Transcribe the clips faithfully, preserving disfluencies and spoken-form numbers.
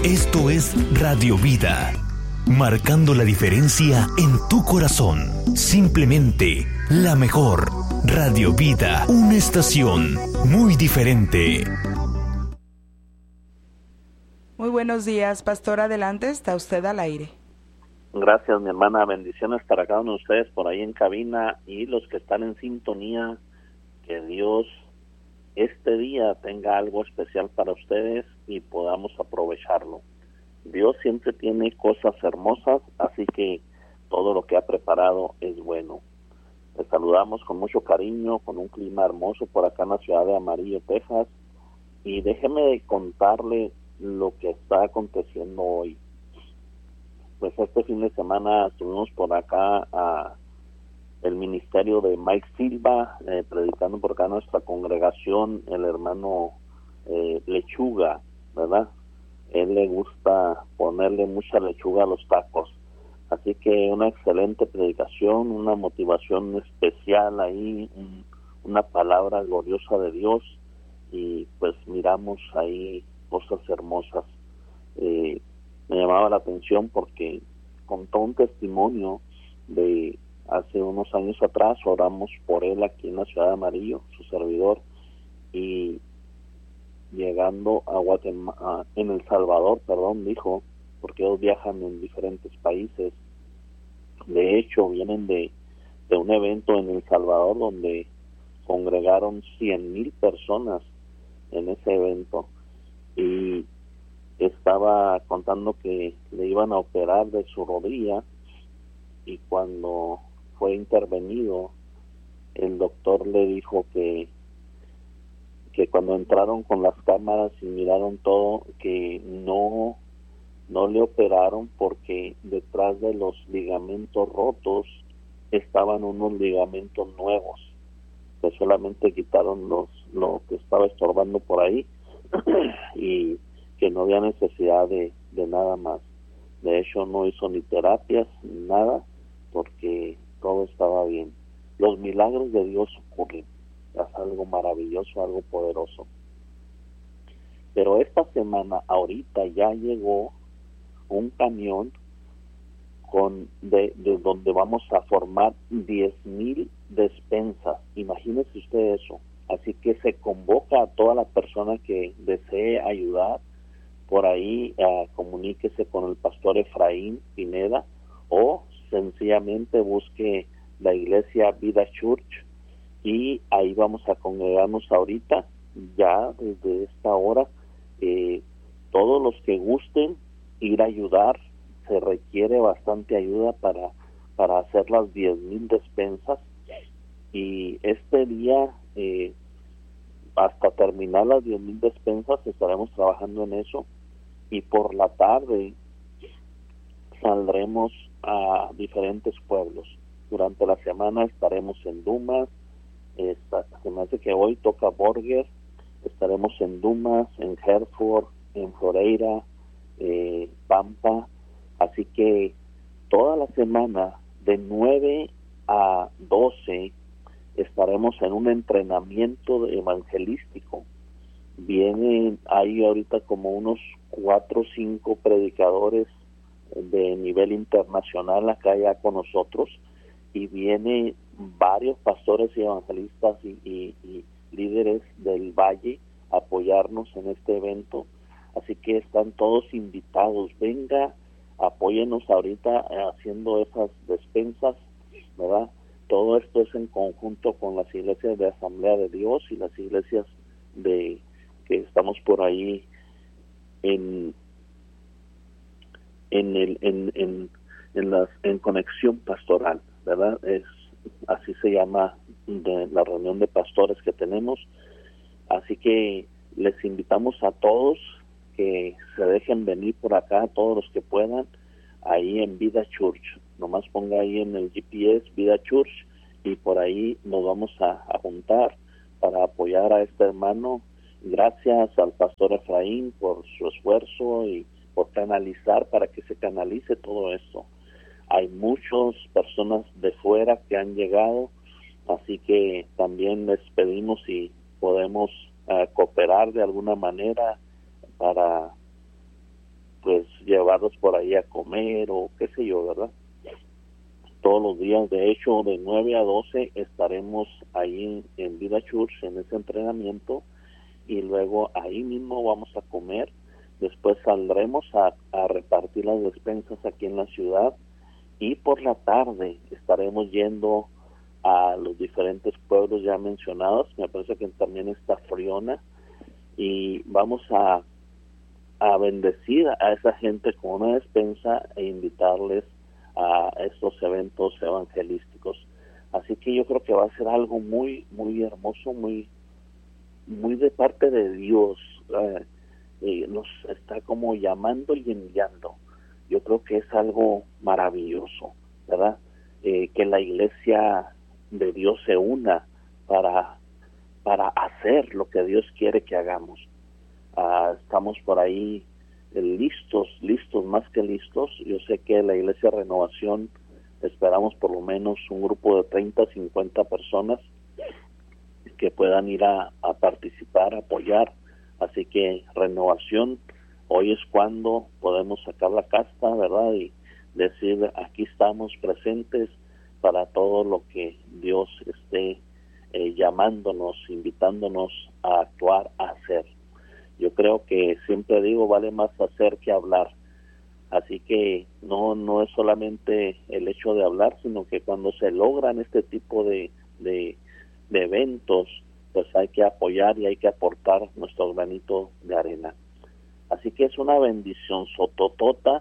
Esto es Radio Vida, marcando la diferencia en tu corazón. Simplemente la mejor. Radio Vida, una estación muy diferente. Muy buenos días, pastor, adelante, está usted al aire. Gracias, mi hermana, bendiciones para cada uno de ustedes por ahí en cabina y los que están en sintonía. Que Dios este día tenga algo especial para ustedes y podamos aprovecharlo. Dios siempre tiene cosas hermosas, así que todo lo que ha preparado es bueno. Les saludamos con mucho cariño, con un clima hermoso por acá en la ciudad de Amarillo, Texas, y déjeme contarle lo que está aconteciendo hoy. Pues este fin de semana estuvimos por acá a el ministerio de Mike Silva, eh, predicando por acá nuestra congregación, el hermano eh, Lechuga, ¿verdad? Él le gusta ponerle mucha lechuga a los tacos. Así que una excelente predicación, una motivación especial ahí, un, una palabra gloriosa de Dios, y pues miramos ahí cosas hermosas. Eh, me llamaba la atención porque contó un testimonio de hace unos años atrás. Oramos por él aquí en la ciudad de Amarillo, su servidor, y llegando a Guatemala, en El Salvador, perdón, dijo, porque ellos viajan en diferentes países. De hecho, vienen de, de un evento en El Salvador donde congregaron cien mil personas en ese evento, y estaba contando que le iban a operar de su rodilla, y cuando fue intervenido, el doctor le dijo que que cuando entraron con las cámaras y miraron todo, que no no le operaron porque detrás de los ligamentos rotos estaban unos ligamentos nuevos, que solamente quitaron los lo que estaba estorbando por ahí y que no había necesidad de, de nada más. De hecho, no hizo ni terapias ni nada, porque todo estaba bien. Los milagros de Dios ocurren, es algo maravilloso, algo poderoso. Pero esta semana, ahorita ya llegó un camión con de, de donde vamos a formar diez mil despensas. Imagínese usted eso. Así que se convoca a toda la persona que desee ayudar. Por ahí uh, comuníquese con el pastor Efraín Pineda, o sencillamente busque la iglesia Vida Church, y ahí vamos a congregarnos ahorita, ya desde esta hora. Eh, todos los que gusten ir a ayudar, se requiere bastante ayuda para, para hacer las diez mil despensas, y este día, eh, hasta terminar las diez mil despensas, estaremos trabajando en eso, y por la tarde saldremos a diferentes pueblos. Durante la semana estaremos en Dumas, esta, se me hace que hoy toca Borger, estaremos en Dumas, en Hereford, en Floreira, eh, Pampa. Así que toda la semana de nueve a doce estaremos en un entrenamiento evangelístico. Vienen ahí ahorita como unos cuatro o cinco predicadores de nivel internacional acá ya con nosotros, y vienen varios pastores y evangelistas y, y, y líderes del Valle a apoyarnos en este evento. Así que están todos invitados. Venga, apóyenos ahorita haciendo esas despensas, ¿verdad? Todo esto es en conjunto con las iglesias de Asamblea de Dios y las iglesias de que estamos por ahí en en el en en, en las en conexión pastoral, ¿verdad? Es así se llama de la reunión de pastores que tenemos. Así que les invitamos a todos que se dejen venir por acá, todos los que puedan, ahí en Vida Church. Nomás ponga ahí en el G P S Vida Church, y por ahí nos vamos a, a juntar para apoyar a este hermano. Gracias al pastor Efraín por su esfuerzo y por canalizar, para que se canalice todo esto. Hay muchas personas de fuera que han llegado, así que también les pedimos si podemos uh, cooperar de alguna manera para llevarlos por ahí a comer o qué sé yo, ¿verdad? Todos los días, de hecho, de nueve a doce estaremos ahí en, en Vida Church, en ese entrenamiento, y luego ahí mismo vamos a comer. Después saldremos a, a repartir las despensas aquí en la ciudad, y por la tarde estaremos yendo a los diferentes pueblos ya mencionados. Me parece que también está Friona, y vamos a, a bendecir a esa gente con una despensa e invitarles a estos eventos evangelísticos. Así que yo creo que va a ser algo muy muy hermoso, muy muy de parte de Dios. Eh, eh, nos está como llamando y enviando. Yo creo que es algo maravilloso, ¿verdad? Eh, que la iglesia de Dios se una para para hacer lo que Dios quiere que hagamos. Uh, estamos por ahí listos, listos, más que listos. Yo sé que la Iglesia Renovación esperamos por lo menos un grupo de treinta, cincuenta personas que puedan ir a, a participar, a apoyar. Así que Renovación, hoy es cuando podemos sacar la casta, ¿verdad? Y decir, aquí estamos presentes para todo lo que Dios esté eh, llamándonos, invitándonos a actuar, a hacer. Yo creo que siempre digo, vale más hacer que hablar. Así que no no es solamente el hecho de hablar, sino que cuando se logran este tipo de, de, de eventos, pues hay que apoyar y hay que aportar nuestro granito de arena. Así que es una bendición sototota,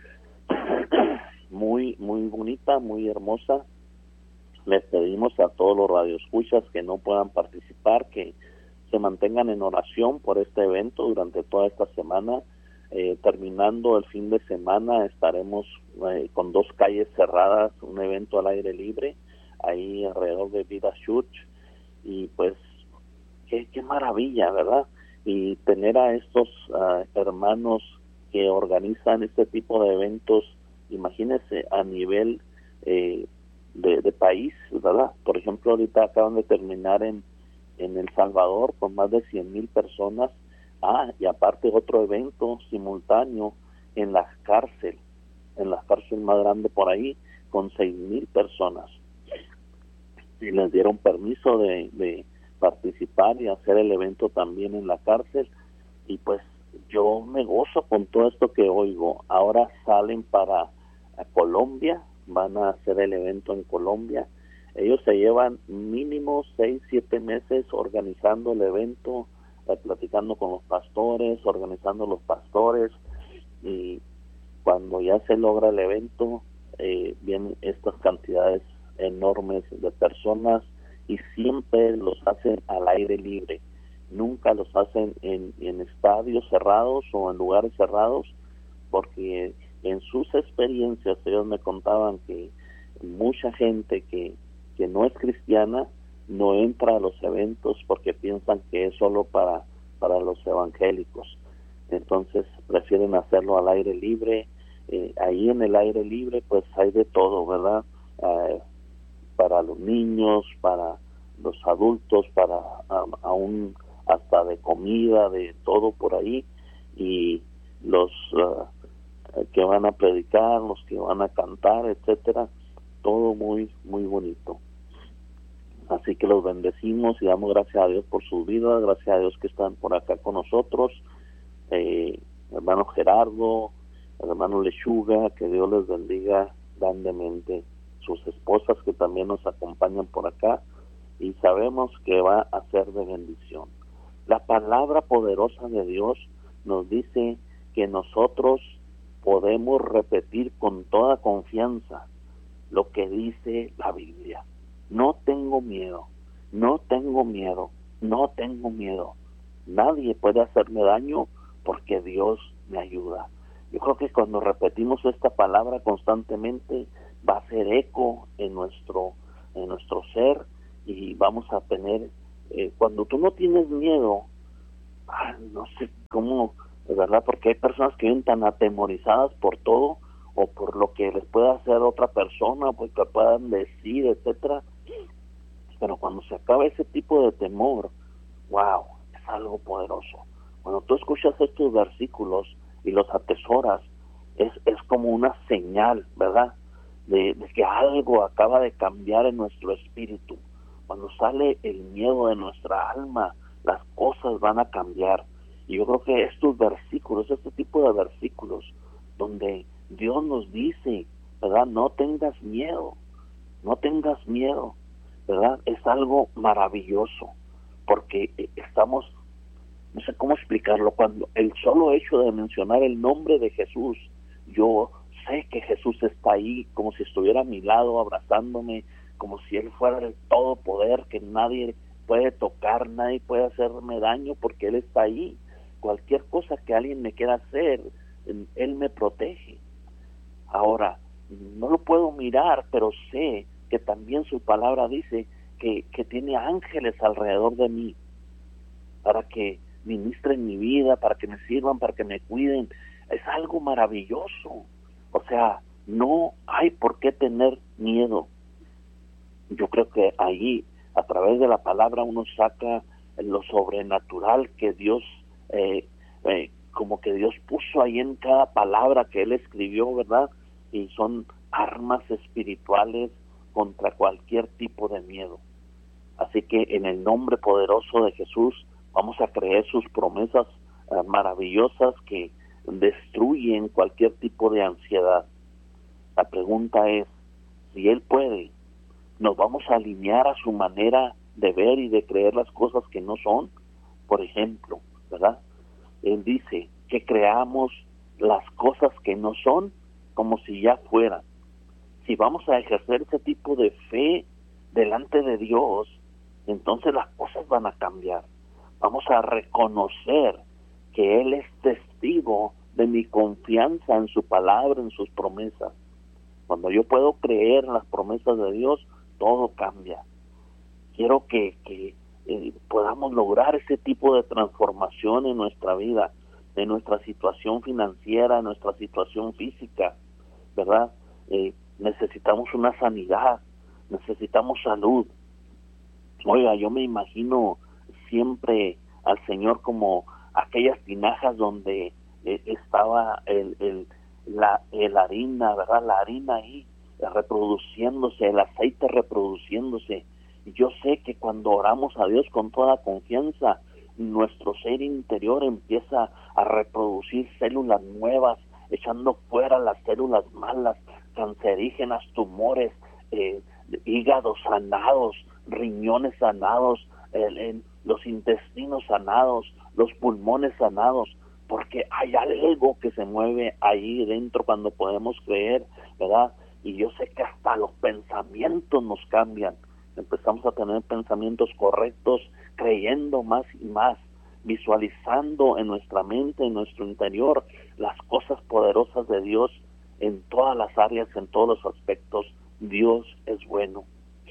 muy muy bonita, muy hermosa. Les pedimos a todos los radioescuchas que no puedan participar, que se mantengan en oración por este evento durante toda esta semana. Eh, terminando el fin de semana estaremos eh, con dos calles cerradas, un evento al aire libre ahí alrededor de Vida Church, y pues qué, qué maravilla, ¿verdad? Y tener a estos uh, hermanos que organizan este tipo de eventos, imagínense a nivel eh, de, de país, ¿verdad? Por ejemplo, ahorita acaban de terminar en en El Salvador con más de cien mil personas. Ah, y aparte otro evento simultáneo en la cárcel, en la cárcel más grande por ahí, con seis mil personas. Y les dieron permiso de, de participar y hacer el evento también en la cárcel. Y pues yo me gozo con todo esto que oigo. Ahora salen para a Colombia, van a hacer el evento en Colombia. Ellos se llevan mínimo seis, siete meses organizando el evento, eh, platicando con los pastores, organizando los pastores, y cuando ya se logra el evento, eh, vienen estas cantidades enormes de personas, y siempre los hacen al aire libre. Nunca los hacen en, en estadios cerrados o en lugares cerrados, porque en sus experiencias ellos me contaban que mucha gente que que no es cristiana no entra a los eventos porque piensan que es solo para para los evangélicos. Entonces prefieren hacerlo al aire libre. Eh, ahí en el aire libre pues hay de todo, ¿verdad? Eh, para los niños, para los adultos, para um, aún hasta de comida, de todo por ahí. Y los uh, que van a predicar, los que van a cantar, etcétera, todo muy muy bonito. Así que los bendecimos y damos gracias a Dios por sus vidas, gracias a Dios que están por acá con nosotros, eh, hermano Gerardo, hermano Lechuga, que Dios les bendiga grandemente, sus esposas que también nos acompañan por acá, y sabemos que va a ser de bendición. La palabra poderosa de Dios nos dice que nosotros podemos repetir con toda confianza lo que dice la Biblia. No tengo miedo, no tengo miedo, no tengo miedo. Nadie puede hacerme daño porque Dios me ayuda. Yo creo que cuando repetimos esta palabra constantemente va a hacer eco en nuestro en nuestro ser, y vamos a tener, eh, cuando tú no tienes miedo, ah, no sé cómo, de verdad, porque hay personas que viven tan atemorizadas por todo, o por lo que les pueda hacer otra persona, pues que puedan decir, etcétera. Pero cuando se acaba ese tipo de temor, wow, es algo poderoso. Cuando tú escuchas estos versículos y los atesoras, es, es como una señal, ¿verdad? De, de que algo acaba de cambiar en nuestro espíritu. Cuando sale el miedo de nuestra alma, las cosas van a cambiar. Y yo creo que estos versículos, este tipo de versículos, donde Dios nos dice, ¿verdad? No tengas miedo, no tengas miedo, ¿verdad? Es algo maravilloso, porque estamos, no sé cómo explicarlo, cuando el solo hecho de mencionar el nombre de Jesús, yo sé que Jesús está ahí, como si estuviera a mi lado, abrazándome, como si Él fuera el todo poder, que nadie puede tocar, nadie puede hacerme daño, porque Él está ahí. Cualquier cosa que alguien me quiera hacer, Él me protege. Ahora, no lo puedo mirar, pero sé que también su palabra dice que, que tiene ángeles alrededor de mí, para que ministren mi vida, para que me sirvan, para que me cuiden. Es algo maravilloso. O sea, no hay por qué tener miedo. Yo creo que ahí, a través de la palabra, uno saca lo sobrenatural que Dios, eh, eh, como que Dios puso ahí en cada palabra que Él escribió, ¿verdad? Y son armas espirituales contra cualquier tipo de miedo. Así que en el nombre poderoso de Jesús vamos a creer sus promesas eh, maravillosas que destruyen cualquier tipo de ansiedad. La pregunta es, si Él puede, ¿nos vamos a alinear a su manera de ver y de creer las cosas que no son? Por ejemplo, ¿verdad? Él dice que creamos las cosas que no son como si ya fueran. Si vamos a ejercer ese tipo de fe delante de Dios, entonces las cosas van a cambiar. Vamos a reconocer que Él es testigo de mi confianza en su palabra, en sus promesas. Cuando yo puedo creer en las promesas de Dios, todo cambia. Quiero que, que eh, podamos lograr ese tipo de transformación en nuestra vida, en nuestra situación financiera, en nuestra situación física, ¿verdad? Eh, necesitamos una sanidad, necesitamos salud. Oiga, yo me imagino siempre al Señor como aquellas tinajas donde eh, estaba el, el, la el harina, ¿verdad? La harina ahí eh, reproduciéndose, el aceite reproduciéndose. Y yo sé que cuando oramos a Dios con toda confianza, nuestro ser interior empieza a reproducir células nuevas, echando fuera las células malas, cancerígenas, tumores, eh, hígados sanados, riñones sanados, el, el, los intestinos sanados, los pulmones sanados, porque hay algo que se mueve ahí dentro cuando podemos creer, ¿verdad? Y yo sé que hasta los pensamientos nos cambian. Empezamos a tener pensamientos correctos, creyendo más y más, visualizando en nuestra mente, en nuestro interior, las cosas poderosas de Dios en todas las áreas, en todos los aspectos. Dios es bueno.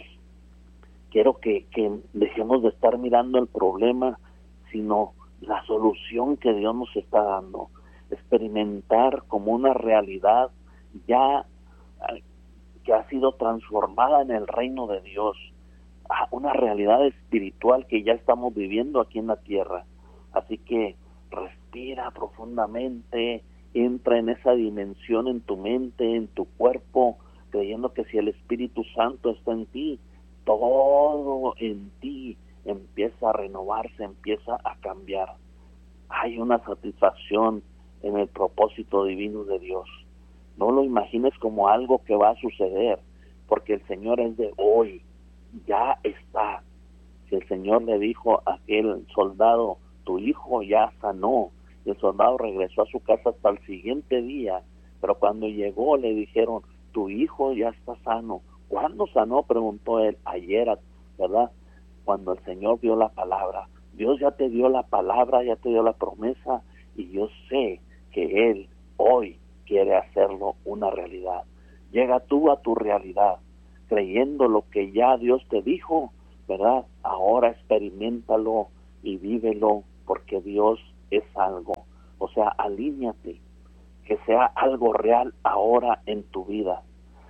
Quiero que, que dejemos de estar mirando el problema, sino la solución que Dios nos está dando. Experimentar como una realidad ya que ha sido transformada en el reino de Dios, una realidad espiritual que ya estamos viviendo aquí en la tierra. Así que respira profundamente, entra en esa dimensión en tu mente, en tu cuerpo, creyendo que si el Espíritu Santo está en ti, todo en ti empieza a renovarse, empieza a cambiar. Hay una satisfacción en el propósito divino de Dios. No lo imagines como algo que va a suceder, porque el Señor es de hoy, ya está. Si el Señor le dijo a aquel soldado, tu hijo ya sanó, y el soldado regresó a su casa hasta el siguiente día, pero cuando llegó le dijeron, tu hijo ya está sano. ¿Cuándo sanó?, preguntó él. Ayer, ¿verdad? Cuando el Señor dio la palabra. Dios ya te dio la palabra, ya te dio la promesa, y yo sé que Él hoy quiere hacerlo una realidad. Llega tú a tu realidad, creyendo lo que ya Dios te dijo, ¿verdad? Ahora experiméntalo y vívelo, porque Dios es algo. O sea, alíñate, que sea algo real ahora en tu vida.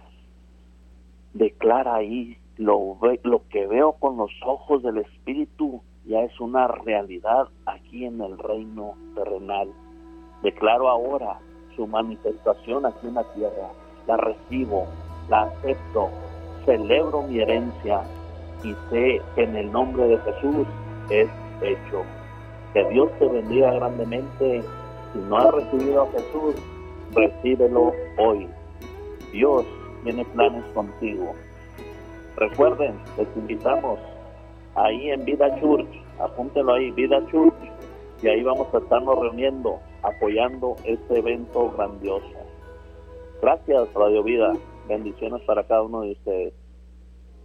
Declara ahí, lo, ve, lo que veo con los ojos del Espíritu ya es una realidad aquí en el reino terrenal. Declaro ahora su manifestación aquí en la tierra. La recibo, la acepto, celebro mi herencia y sé que en el nombre de Jesús es hecho. Que Dios te bendiga grandemente. Si no has recibido a Jesús, recíbelo hoy. Dios tiene planes contigo. Recuerden, les invitamos ahí en Vida Church, apúntelo ahí, Vida Church, y ahí vamos a estarnos reuniendo, apoyando este evento grandioso. Gracias, Radio Vida. Bendiciones para cada uno de ustedes.